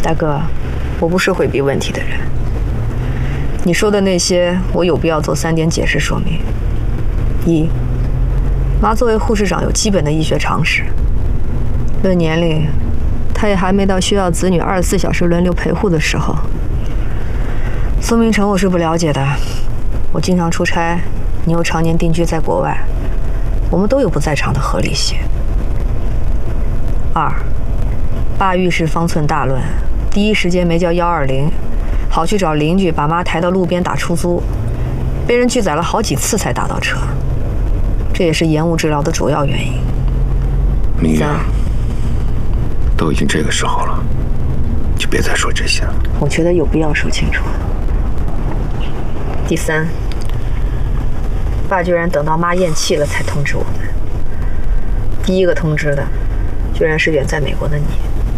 大哥，我不是回避问题的人。你说的那些，我有必要做3点解释说明。一，妈作为护士长有基本的医学常识。论年龄，她也还没到需要子女24小时轮流陪护的时候。苏明成我是不了解的，我经常出差，你又常年定居在国外，我们都有不在场的合理性。二，爸遇事方寸大乱，第一时间没叫120，好去找邻居把妈抬到路边打出租，被人拒载了好几次才打到车，这也是延误治疗的主要原因。 明月，都已经这个时候了，就别再说这些了。 我觉得有必要说清楚。第三，爸居然等到妈咽气了才通知我们，第一个通知的居然是远在美国的你。